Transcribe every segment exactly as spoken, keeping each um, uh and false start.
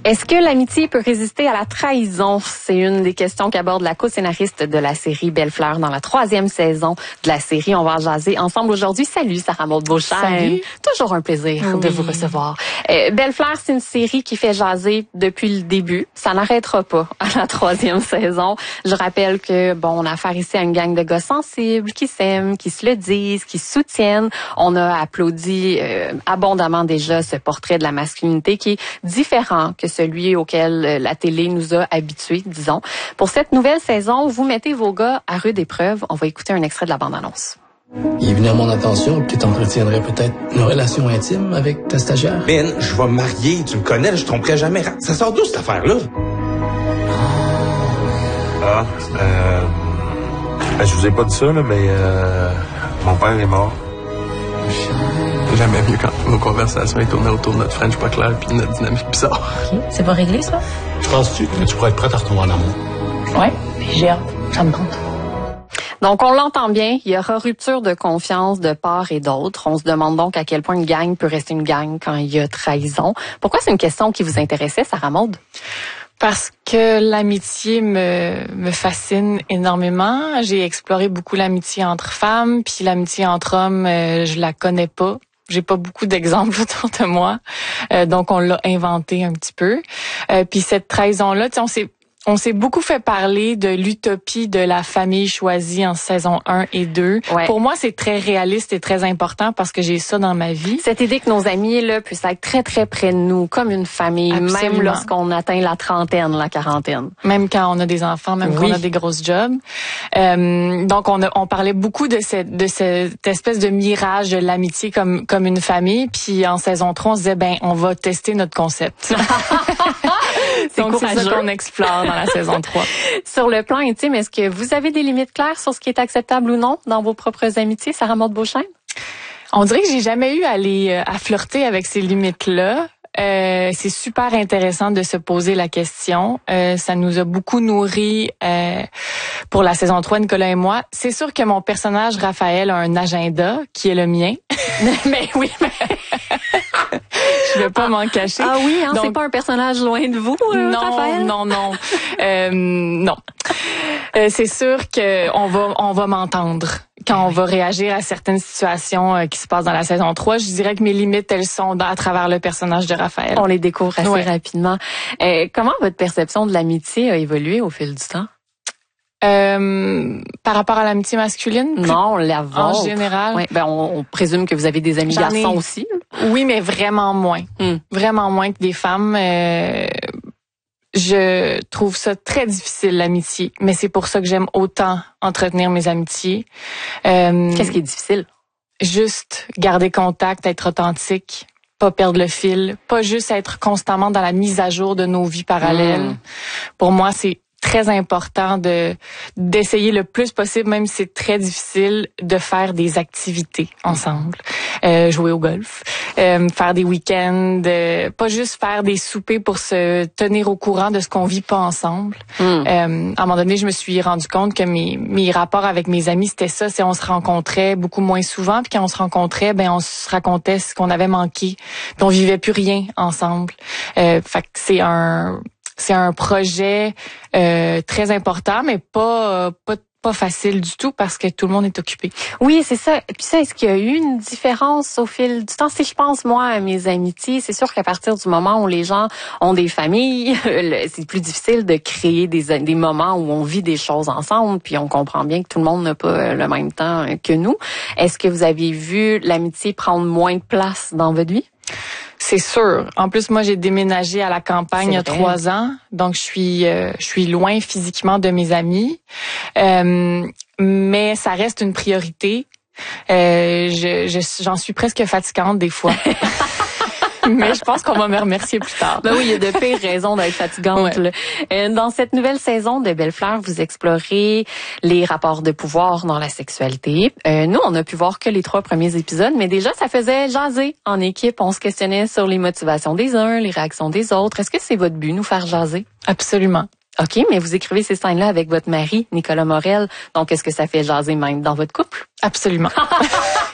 Est-ce que l'amitié peut résister à la trahison? C'est une des questions qu'aborde la co-scénariste de la série Belle Fleur dans la troisième saison de la série. On va en jaser ensemble aujourd'hui. Salut, Sarah Maud Beauchesne. Salut. Toujours un plaisir Oui. de vous recevoir. Euh, Belle Fleur, c'est une série qui fait jaser depuis le début. Ça n'arrêtera pas à la troisième saison. Je rappelle que, bon, on a affaire ici à une gang de gars sensibles qui s'aiment, qui se le disent, qui se soutiennent. On a applaudi euh, abondamment déjà ce portrait de la masculinité qui est différent que celui auquel la télé nous a habitués, disons. Pour cette nouvelle saison, vous mettez vos gars à rude épreuve. On va écouter un extrait de la bande-annonce. Il est venu à mon attention que tu entretiendrais peut-être une relation intime avec ta stagiaire. Ben, je vais me marier, tu me connais, je tromperai jamais. Ça sort d'où cette affaire-là? Ah, euh... Ben, je vous ai pas dit ça, là, mais euh, mon père est mort. Jamais mieux quand nos conversations est tournées autour de notre French pas clair puis de notre dynamique bizarre. OK. C'est pas réglé, ça? Je pense-tu que tu pourrais être prête à retomber en amour? Ouais. J'ai hâte. Ça me tente. Donc, on l'entend bien, il y aura rupture de confiance de part et d'autre. On se demande donc à quel point une gang peut rester une gang quand il y a trahison. Pourquoi c'est une question qui vous intéressait, Sarah Maud? Parce que l'amitié me, me fascine énormément. J'ai exploré beaucoup l'amitié entre femmes, puis l'amitié entre hommes, euh, je la connais pas. J'ai pas beaucoup d'exemples autour de moi, euh, donc on l'a inventé un petit peu. Euh, puis cette trahison-là, tu sais, on s'est On s'est beaucoup fait parler de l'utopie de la famille choisie en saison un et deux. Ouais. Pour moi, c'est très réaliste et très important parce que j'ai ça dans ma vie. Cette idée que nos amis là puissent être très, très près de nous, comme une famille, Absolument. même lorsqu'on atteint la trentaine, la quarantaine. Même quand on a des enfants, même Oui. quand on a des grosses jobs. Euh, donc, on, a, on parlait beaucoup de cette, de cette espèce de mirage de l'amitié comme, comme une famille. Puis en saison trois, on se disait, ben, on va tester notre concept. C'est Donc, c'est ça courageux. qu'on explore dans la saison trois. Sur le plan intime, est-ce que vous avez des limites claires sur ce qui est acceptable ou non dans vos propres amitiés, Sarah Maud Beauchesne? On dirait que j'ai jamais eu à aller à flirter avec ces limites-là. Euh, c'est super intéressant de se poser la question. Euh, ça nous a beaucoup nourri euh, pour la saison trois, Nicolas et moi. C'est sûr que mon personnage, Raphaël, a un agenda qui est le mien. Mais oui, mais je vais pas m'en cacher. Ah oui, hein, Donc, c'est pas un personnage loin de vous, euh, non, Raphaël? non, non, euh, non. Euh, c'est sûr que on va, on va m'entendre quand on va réagir à certaines situations euh, qui se passent dans la saison trois. Je dirais que mes limites, elles sont dans, à travers le personnage de Raphaël. On les découvre assez Ouais. rapidement. Euh, comment votre perception de l'amitié a évolué au fil du temps? Euh, par rapport à l'amitié masculine? plus- Non, la vôtre. En général? Ouais, ben on, on présume que vous avez des amis J'en ai- garçons aussi. Oui, mais vraiment moins. Hmm. Vraiment moins que des femmes. Euh, je trouve ça très difficile, l'amitié. Mais c'est pour ça que j'aime autant entretenir mes amitiés. Euh, Qu'est-ce qui est difficile? Juste garder contact, être authentique, pas perdre le fil, pas juste être constamment dans la mise à jour de nos vies parallèles. Mm. Pour moi, c'est très important de d'essayer le plus possible, même si c'est très difficile, de faire des activités ensemble. Euh, jouer au golf, euh, faire des week-ends, euh, pas juste faire des soupers pour se tenir au courant de ce qu'on vit pas ensemble. Mm. Euh, à un moment donné, je me suis rendu compte que mes mes rapports avec mes amis, c'était ça, c'est on se rencontrait beaucoup moins souvent, puis quand on se rencontrait, ben on se racontait ce qu'on avait manqué, puis on vivait plus rien ensemble. Euh, fait que c'est un c'est un projet euh, très important, mais pas euh, pas pas facile du tout parce que tout le monde est occupé. Oui, c'est ça. Puis ça, est-ce qu'il y a eu une différence au fil du temps? Si je pense, moi, à mes amitiés, c'est sûr qu'à partir du moment où les gens ont des familles, c'est plus difficile de créer des, des moments où on vit des choses ensemble, puis on comprend bien que tout le monde n'a pas le même temps que nous. Est-ce que vous avez vu l'amitié prendre moins de place dans votre vie? C'est sûr. En plus, moi, j'ai déménagé à la campagne il y a C'est vrai. trois ans, donc je suis euh, je suis loin physiquement de mes amis, euh, mais ça reste une priorité. Euh, je, je j'en suis presque fatigante des fois. Mais je pense qu'on va me remercier plus tard. Ben oui, il y a de pires raisons d'être fatigante. Ouais. Là. Euh, Dans cette nouvelle saison de Belle Fleur, vous explorez les rapports de pouvoir dans la sexualité. Euh, nous, on n'a pu voir que les trois premiers épisodes, mais déjà, ça faisait jaser en équipe. On se questionnait sur les motivations des uns, les réactions des autres. Est-ce que c'est votre but, nous faire jaser? Absolument. OK, mais vous écrivez ces scènes-là avec votre mari, Nicolas Morel. Donc, est-ce que ça fait jaser même dans votre couple? Absolument.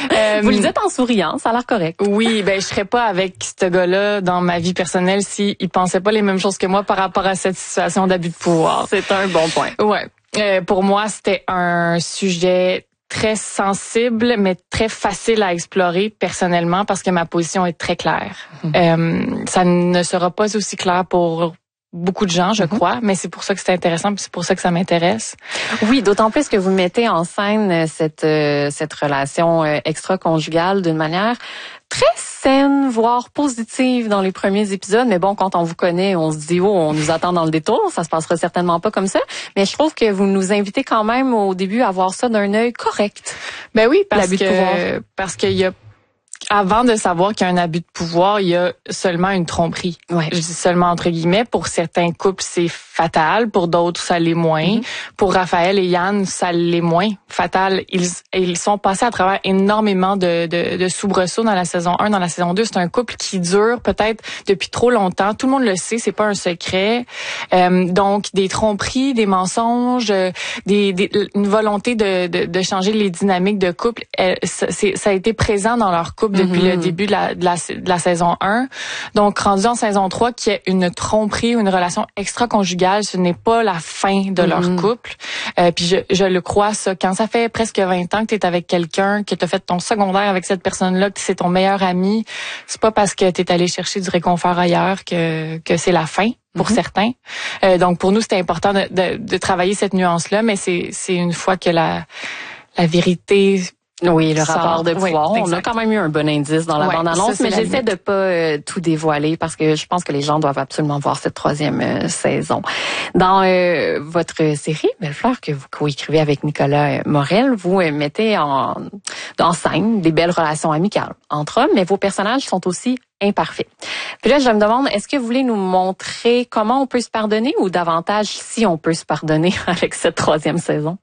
Euh, Vous le dites en souriant, ça a l'air correct. Oui, ben je serais pas avec ce gars-là dans ma vie personnelle s'il pensait pas les mêmes choses que moi par rapport à cette situation d'abus de pouvoir. C'est un bon point. Ouais. Euh, pour moi, c'était un sujet très sensible, mais très facile à explorer personnellement parce que ma position est très claire. Mmh. Euh, ça ne sera pas aussi clair pour beaucoup de gens, je mmh. crois, mais c'est pour ça que c'est intéressant, puis c'est pour ça que ça m'intéresse. Oui, d'autant plus que vous mettez en scène cette euh, cette relation euh, extra-conjugale d'une manière très saine, voire positive dans les premiers épisodes. Mais bon, quand on vous connaît, on se dit, oh, on nous attend dans le détour. Ça se passera certainement pas comme ça. Mais je trouve que vous nous invitez quand même au début à voir ça d'un œil correct. Ben oui, parce que, parce qu'il y a, avant de savoir qu'il y a un abus de pouvoir, il y a seulement une tromperie. Ouais. Je dis seulement entre guillemets. Pour certains couples, c'est fatal. Pour d'autres, ça l'est moins. Mm-hmm. Pour Raphaël et Yann, ça l'est moins fatal. Ils, ils sont passés à travers énormément de, de, de soubresauts dans la saison un, dans la saison deux. C'est un couple qui dure peut-être depuis trop longtemps. Tout le monde le sait, c'est pas un secret. Euh, donc, des tromperies, des mensonges, des, des, une volonté de, de, de changer les dynamiques de couple. Elle, c'est, ça a été présent dans leur couple depuis mm-hmm. le début de la, de, la, de la saison un. Donc, rendu en saison trois, qu'il y ait une tromperie ou une relation extra-conjugale, ce n'est pas la fin de mm-hmm. leur couple. Euh, puis je, je le crois, ça. Quand ça fait presque vingt ans que tu es avec quelqu'un, que tu as fait ton secondaire avec cette personne-là, que c'est ton meilleur ami, c'est pas parce que tu es allé chercher du réconfort ailleurs que, que c'est la fin. Pour mm-hmm. certains. Euh, donc, pour nous, c'était important de, de, de travailler cette nuance-là, mais c'est, c'est une fois que la, la vérité... Oui, le rapport de pouvoir. Oui, on a quand même eu un bon indice dans la ouais, bande-annonce, ça, mais j'essaie de pas euh, tout dévoiler parce que je pense que les gens doivent absolument voir cette troisième euh, saison. Dans euh, votre série, Belle-Fleur, que vous coécrivez avec Nicolas Morel, vous euh, mettez en, en scène des belles relations amicales entre hommes, mais vos personnages sont aussi imparfaits. Puis là, je me demande, est-ce que vous voulez nous montrer comment on peut se pardonner ou davantage si on peut se pardonner avec cette troisième saison?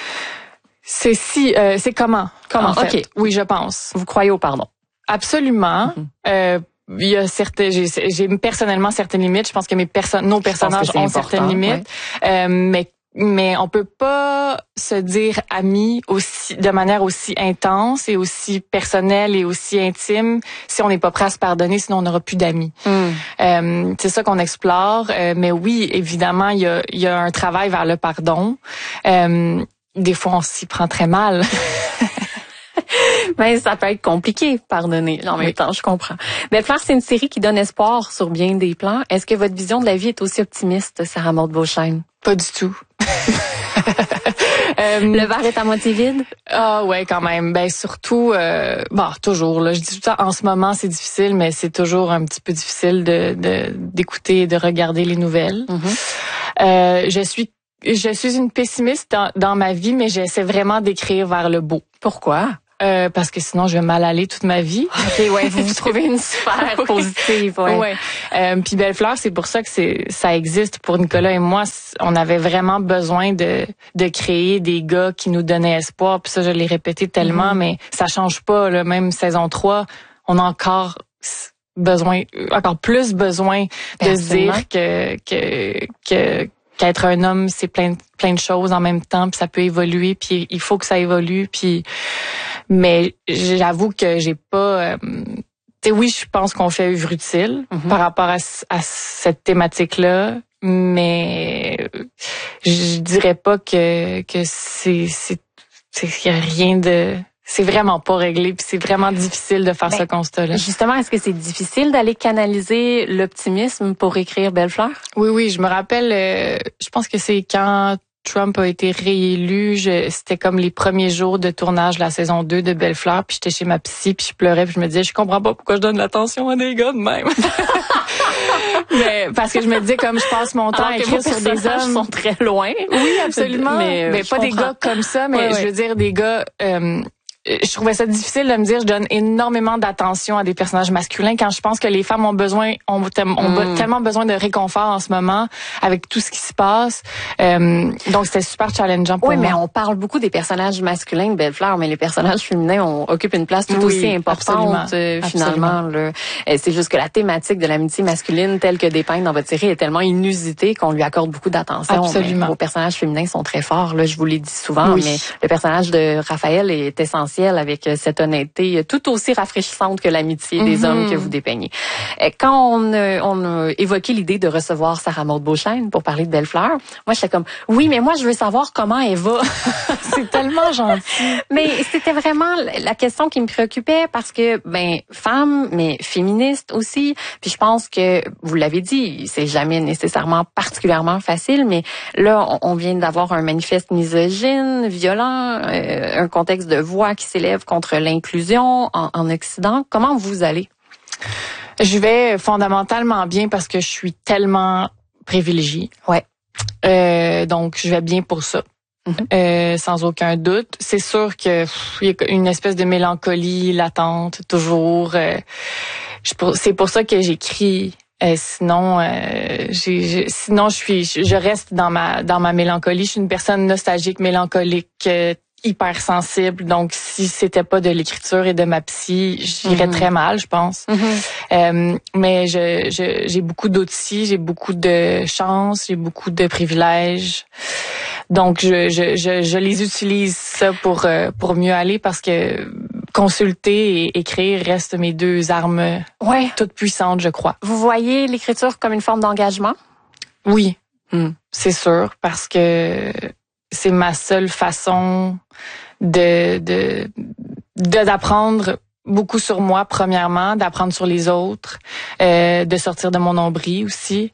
C'est si, euh, c'est comment? Comment en fait? Okay. Oui, je pense. Vous croyez au pardon? Absolument. Mm-hmm. Euh, il y a certains, j'ai, j'ai personnellement certaines limites. Je pense que mes personnes, nos personnages ont important, certaines limites. Ouais. Euh, mais mais on peut pas se dire amis aussi de manière aussi intense et aussi personnelle et aussi intime si on n'est pas prêt à se pardonner, sinon on n'aura plus d'amis. Mm. Euh, c'est ça qu'on explore. Euh, mais oui, évidemment, il y a il y a un travail vers le pardon. Euh, Des fois, on s'y prend très mal. Mais ça peut être compliqué, pardonner. En même oui. temps, je comprends. Belle-Fleur, c'est une série qui donne espoir sur bien des plans. Est-ce que votre vision de la vie est aussi optimiste, Sarah Maud-Beauchesne? Pas du tout. euh, le verre est à moitié vide? Ah ouais, quand même. Ben surtout, euh, bon, toujours. Là, je dis tout le temps, en ce moment, c'est difficile, mais c'est toujours un petit peu difficile de, de d'écouter et de regarder les nouvelles. Mm-hmm. Euh, je suis Je suis une pessimiste dans, dans ma vie, mais j'essaie vraiment d'écrire vers le beau. Pourquoi? Euh, parce que sinon, je vais mal aller toute ma vie. OK, ouais, vous vous trouvez une sphère oui. positive. Ouais. ouais. Euh, puis Belle-Fleur, c'est pour ça que c'est ça existe. Pour Nicolas et moi, on avait vraiment besoin de de créer des gars qui nous donnaient espoir. Puis ça, je l'ai répété tellement, mm-hmm. mais ça change pas. Là. Même saison trois, on a encore besoin, encore plus besoin de se dire que que que qu'être un homme, c'est plein plein de choses en même temps, puis ça peut évoluer, puis il faut que ça évolue, puis mais j'avoue que j'ai pas euh, tu sais oui, je pense qu'on fait œuvre utile mm-hmm. par rapport à, à cette thématique-là, mais je dirais pas que que c'est c'est c'est y a rien de c'est vraiment pas réglé, puis c'est vraiment difficile de faire ben, ce constat-là. Justement, est-ce que c'est difficile d'aller canaliser l'optimisme pour écrire Belle-Fleur? Oui, oui, je me rappelle, euh, je pense que c'est quand Trump a été réélu, je, c'était comme les premiers jours de tournage de la saison deux de Belle-Fleur, puis j'étais chez ma psy, puis je pleurais, puis je me disais, je comprends pas pourquoi je donne l'attention à des gars de même. Mais parce que je me disais, comme je passe mon temps à écrire sur des hommes, sont très loin. Oui, absolument. Mais, mais pas comprends. Des gars comme ça, mais ouais, je veux dire des gars. Euh, Je trouvais ça difficile de me dire je donne énormément d'attention à des personnages masculins quand je pense que les femmes ont besoin ont, ont mm. tellement besoin de réconfort en ce moment avec tout ce qui se passe. Euh, donc c'était super challengeant pour oui, moi. Oui, mais on parle beaucoup des personnages masculins de Belle-Fleur, mais les personnages féminins ont, occupent une place tout oui, aussi importante euh, finalement. Là. C'est juste que la thématique de l'amitié masculine telle que dépeinte dans votre série est tellement inusitée qu'on lui accorde beaucoup d'attention. Absolument. Vos personnages féminins sont très forts. Là, je vous l'ai dit souvent, oui. mais le personnage de Raphaël est essentiel confidentiel avec cette honnêteté tout aussi rafraîchissante que l'amitié des mm-hmm. hommes que vous dépeignez. Quand on, on a évoqué l'idée de recevoir Sarah Maud Beauchesne pour parler de Belle-Fleur, moi j'étais comme oui, mais moi je veux savoir comment elle va. C'est tellement gentil. Mais c'était vraiment la question qui me préoccupait parce que ben femme, mais féministe aussi. Puis je pense que vous l'avez dit, c'est jamais nécessairement particulièrement facile, mais là on vient d'avoir un manifeste misogyne, violent, euh, un contexte de voix qui s'élève contre l'inclusion en, en Occident. Comment vous allez? Je vais fondamentalement bien parce que je suis tellement privilégiée. Ouais. Euh, donc je vais bien pour ça. Mm-hmm. Euh, sans aucun doute. C'est sûr que il y a une espèce de mélancolie latente toujours. Euh, je, c'est pour ça que j'écris. Euh, sinon, euh, j'ai, j'ai, sinon je suis, je reste dans ma dans ma mélancolie. Je suis une personne nostalgique, mélancolique, euh, hyper sensible. Donc, si c'était pas de l'écriture et de ma psy, j'irais mm-hmm. très mal, je pense. Mm-hmm. Euh, mais je, je j'ai beaucoup d'outils, j'ai beaucoup de chance, j'ai beaucoup de privilèges. Donc, je, je, je, je les utilise ça pour euh, pour mieux aller parce que consulter et écrire restent mes deux armes ouais. toutes puissantes, je crois. Vous voyez l'écriture comme une forme d'engagement? Oui, mm. c'est sûr, parce que c'est ma seule façon de, de, de d'apprendre beaucoup sur moi, premièrement, d'apprendre sur les autres, euh, de sortir de mon nombril aussi.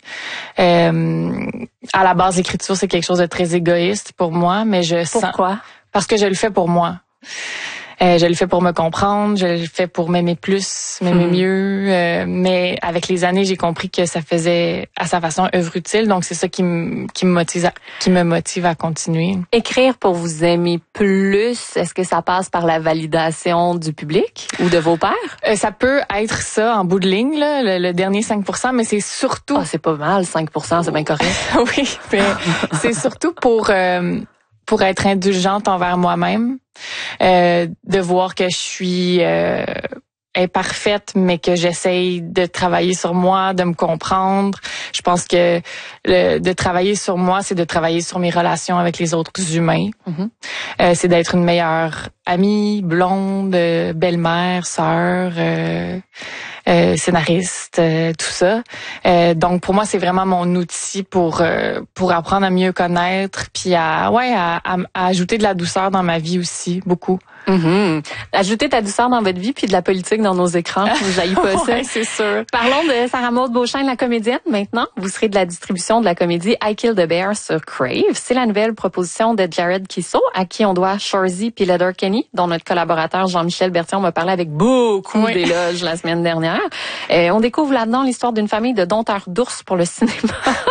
Euh, à la base, l'écriture, c'est quelque chose de très égoïste pour moi, mais je sens... Pourquoi? Parce que je le fais pour moi. Euh, je le fais pour me comprendre, je le fais pour m'aimer plus, m'aimer hmm. mieux. Euh, mais avec les années, j'ai compris que ça faisait à sa façon œuvre utile. Donc c'est ça qui me qui me motive à, qui me motive à continuer. Écrire pour vous aimer plus, est-ce que ça passe par la validation du public ou de vos pairs? Euh, ça peut être ça en bout de ligne, là, le, le dernier cinq pour cent, mais c'est surtout. Ah, c'est pas mal, cinq pour cent, c'est bien correct. Oui, mais c'est surtout pour euh, pour être indulgente envers moi-même. Euh, de voir que je suis euh, imparfaite, mais que j'essaye de travailler sur moi, de me comprendre. Je pense que le, de travailler sur moi, c'est de travailler sur mes relations avec les autres humains. Mm-hmm. Euh, c'est d'être une meilleure amie, blonde, belle-mère, sœur, euh, euh, scénariste, euh, tout ça. Euh, donc pour moi, c'est vraiment mon outil pour euh, pour apprendre à mieux connaître, puis à ouais à, à, à ajouter de la douceur dans ma vie aussi, beaucoup. Mm-hmm. Ajouter ta douceur dans votre vie puis de la politique dans nos écrans, vous jaillit pas ça. Ouais, c'est sûr. Parlons de Sarah Maud Beauchesne, la comédienne. Maintenant, vous serez de la distribution de la comédie I Killed the Bear sur Crave. C'est la nouvelle proposition de Jared Kisso, à qui on doit Shoresy puis Letterkenny, dont notre collaborateur Jean-Michel Berthiaume m'a parlé avec beaucoup oui. d'éloges la semaine dernière. Euh, on découvre là-dedans l'histoire d'une famille de dompteurs d'ours pour le cinéma.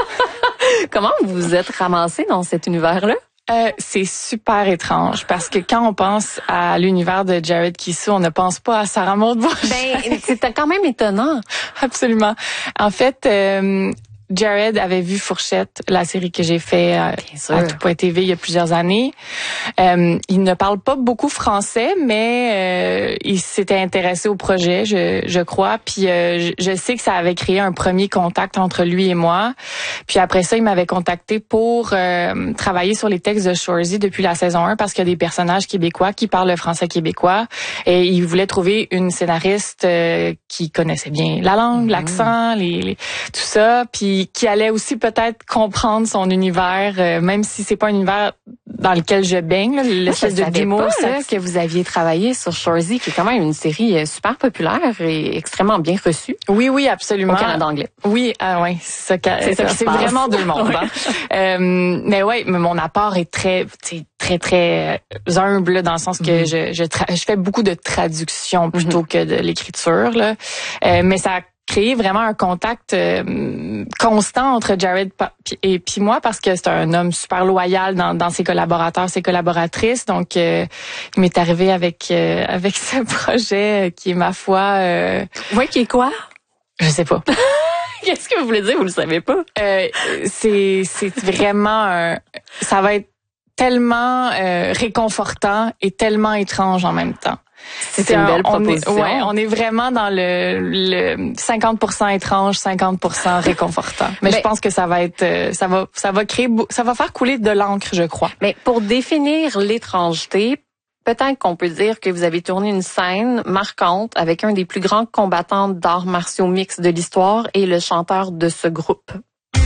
Comment vous vous êtes ramassé dans cet univers-là? Euh, c'est super étrange parce que quand on pense à l'univers de Jared Kisso, on ne pense pas à Sarah Maud Beauchesne. Ben, c'était quand même étonnant. Absolument. En fait, euh, Jared avait vu Fourchette, la série que j'ai fait euh, à Tout Point T V il y a plusieurs années. Euh, il ne parle pas beaucoup français, mais euh, il s'était intéressé au projet, je, je crois. Puis euh, je, je sais que ça avait créé un premier contact entre lui et moi. Puis après ça, il m'avait contacté pour euh, travailler sur les textes de Shoresy depuis la saison un parce qu'il y a des personnages québécois qui parlent le français québécois. Et il voulait trouver une scénariste euh, qui connaissait bien la langue, mmh. l'accent, les, les, tout ça. Puis qui allait aussi peut-être comprendre son univers, euh, même si c'est pas un univers dans lequel je baigne, là, l'espèce de d'humour. Je savais pas, là, que vous aviez travaillé sur Shoresy, qui est quand même une série super populaire et extrêmement bien reçue. Oui, oui, absolument. Au Canada anglais. Oui, ah ouais, c'est ça. C'est, ça c'est vraiment deux mondes. Ouais. Hein. euh, mais ouais, mais mon apport est très, très, très humble là, dans le sens que mm-hmm. je, je, tra- je fais beaucoup de traduction plutôt mm-hmm. que de l'écriture. Là. Euh, mais ça créer vraiment un contact euh, constant entre Jared et puis moi parce que c'est un homme super loyal dans, dans ses collaborateurs, ses collaboratrices. Donc, euh, il m'est arrivé avec euh, avec ce projet qui est ma foi. Euh, ouais, qui est quoi? Je sais pas. Qu'est-ce que vous voulez dire? Vous le savez pas? Euh, c'est c'est vraiment un, ça va être tellement euh, réconfortant et tellement étrange en même temps. C'est, c'est une belle on proposition. Est, ouais, on est vraiment dans le, le cinquante pour cent étrange, cinquante pour cent réconfortant. Mais ben, je pense que ça va être, ça va, ça va créer, ça va faire couler de l'encre, je crois. Mais pour définir l'étrangeté, peut-être qu'on peut dire que vous avez tourné une scène marquante avec un des plus grands combattants d'arts martiaux mixtes de l'histoire et le chanteur de ce groupe.